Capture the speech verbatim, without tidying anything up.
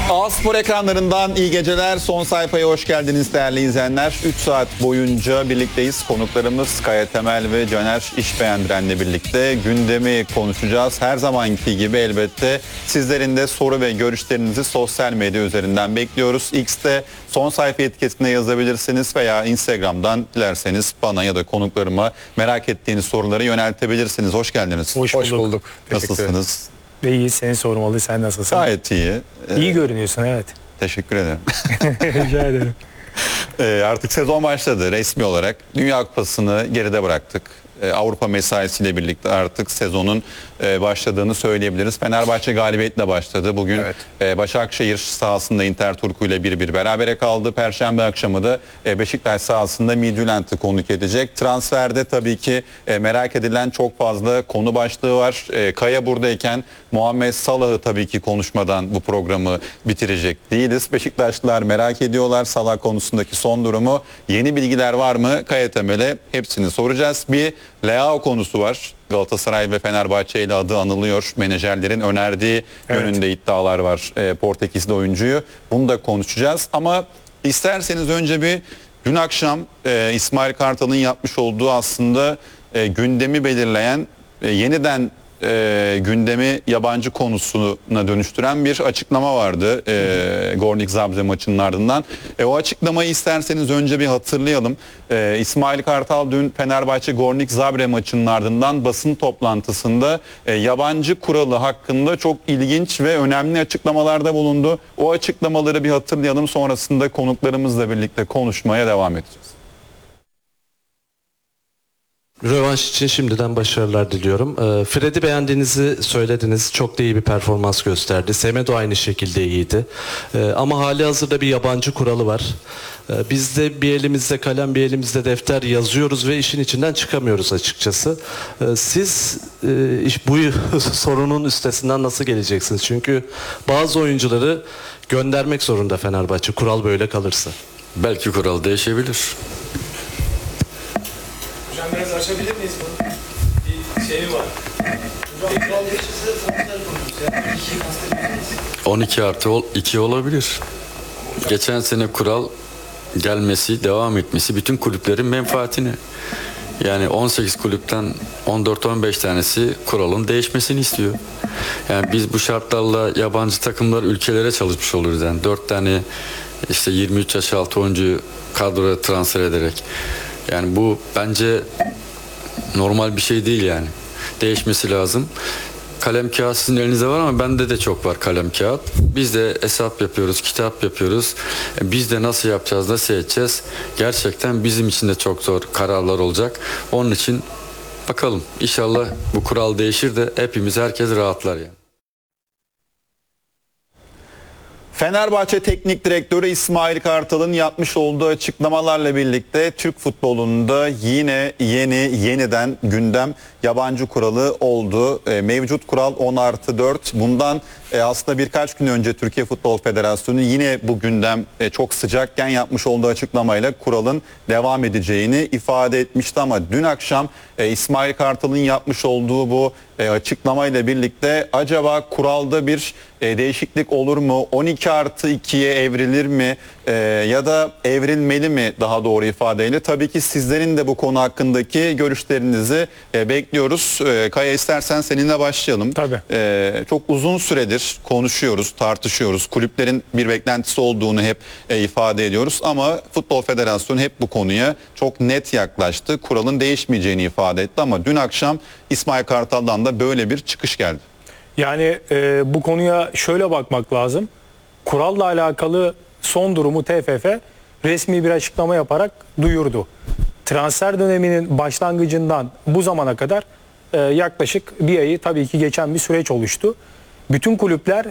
A-Spor ekranlarından iyi geceler. Son sayfaya hoş geldiniz değerli izleyenler. üç saat boyunca birlikteyiz. Konuklarımız Kaya Temel ve Caner İşbeğendiren'le birlikte gündemi konuşacağız. Her zamanki gibi elbette sizlerin de soru ve görüşlerinizi sosyal medya üzerinden bekliyoruz. X'te son sayfa etiketine yazabilirsiniz veya Instagram'dan dilerseniz bana ya da konuklarıma merak ettiğiniz soruları yöneltebilirsiniz. Hoş geldiniz. Hoş bulduk. Hoş bulduk. Nasılsınız? Ve iyi, seni sormalı. Sen nasılsın? Gayet iyi. İyi görünüyorsun, evet. Teşekkür ederim. Rica ederim. Ee, artık sezon başladı resmi olarak. Dünya Kupası'nı geride bıraktık. Ee, Avrupa mesaisiyle birlikte artık sezonun e, başladığını söyleyebiliriz. Fenerbahçe galibiyetle başladı. Bugün Evet. e, Başakşehir sahasında Inter Turku ile bir bir berabere kaldı. Perşembe akşamı da e, Beşiktaş sahasında Midtjylland'ı konuk edecek. Transferde tabii ki e, merak edilen çok fazla konu başlığı var. E, Kaya buradayken Muhammed Salah'ı tabii ki konuşmadan bu programı bitirecek değiliz. Beşiktaşlılar merak ediyorlar Salah konusundaki son durumu. Yeni bilgiler var mı? Kaya Temel'e hepsini soracağız. Bir Leao konusu var. Galatasaray ve Fenerbahçe ile adı anılıyor. Menajerlerin önerdiği Evet. yönünde iddialar var e, Portekizli oyuncuyu. Bunu da konuşacağız. Ama isterseniz önce bir dün akşam e, İsmail Kartal'ın yapmış olduğu aslında e, gündemi belirleyen e, yeniden e, gündemi yabancı konusuna dönüştüren bir açıklama vardı e, Gornik Zabrze maçının ardından. E, o açıklamayı isterseniz önce bir hatırlayalım. E, İsmail Kartal dün Fenerbahçe Gornik Zabrze maçının ardından basın toplantısında e, yabancı kuralı hakkında çok ilginç ve önemli açıklamalarda bulundu. O açıklamaları bir hatırlayalım, sonrasında konuklarımızla birlikte konuşmaya devam edeceğiz. Rövanş için şimdiden başarılar diliyorum. Ee, Fred'i beğendiğinizi söylediniz. Çok da iyi bir performans gösterdi. Semedo aynı şekilde iyiydi. Ee, ama hali hazırda bir yabancı kuralı var. Ee, biz de bir elimizde kalem bir elimizde defter yazıyoruz ve işin içinden çıkamıyoruz açıkçası. Ee, siz e, iş, bu sorunun üstesinden nasıl geleceksiniz? Çünkü bazı oyuncuları göndermek zorunda Fenerbahçe. Kural böyle kalırsa. Belki kural değişebilir. Hocam biraz açabilir miyiz bunu? Bir şey mi var? Hocam kural geçirse transfer konuşuyoruz ya. on iki artı iki olabilir. Geçen sene kural gelmesi, devam etmesi bütün kulüplerin menfaatine. Yani on sekiz kulüpten on dört on beş tanesi kuralın değişmesini istiyor. Yani biz bu şartlarla yabancı takımlar ülkelere çalışmış oluruz. Yani dört tane işte yirmi üç yaş altı oyuncuyu kadroya transfer ederek. Yani bu bence normal bir şey değil yani. Değişmesi lazım. Kalem kağıt sizin elinizde var ama bende de çok var kalem kağıt. Biz de hesap yapıyoruz, kitap yapıyoruz. Biz de nasıl yapacağız, nasıl edeceğiz? Gerçekten bizim için de çok zor kararlar olacak. Onun için bakalım. İnşallah bu kural değişir de hepimiz, herkes rahatlar yani. Fenerbahçe Teknik Direktörü İsmail Kartal'ın yapmış olduğu açıklamalarla birlikte Türk futbolunda yine yeni yeniden gündem yabancı kuralı oldu. E, mevcut kural on artı dört. Bundan e, aslında birkaç gün önce Türkiye Futbol Federasyonu yine bu gündem e, çok sıcakken yapmış olduğu açıklamayla kuralın devam edeceğini ifade etmişti. Ama dün akşam e, İsmail Kartal'ın yapmış olduğu bu e, açıklamayla birlikte acaba kuralda bir e, değişiklik olur mu? on iki artı ikiye evrilir mi? E, ya da evrilmeli mi daha doğru ifadeyle? Tabii ki sizlerin de bu konu hakkındaki görüşlerinizi e, bekliyoruz. E, Kaya, istersen seninle başlayalım. Tabii. E, çok uzun süredir konuşuyoruz, tartışıyoruz. Kulüplerin bir beklentisi olduğunu hep e, ifade ediyoruz. Ama Futbol Federasyonu hep bu konuya çok net yaklaştı. Kuralın değişmeyeceğini ifade etti. Ama dün akşam İsmail Kartal'dan da böyle bir çıkış geldi. Yani e, bu konuya şöyle bakmak lazım. Kuralla alakalı son durumu T F F resmi bir açıklama yaparak duyurdu. Transfer döneminin başlangıcından bu zamana kadar e, yaklaşık bir ayı tabii ki geçen bir süreç oluştu. Bütün kulüpler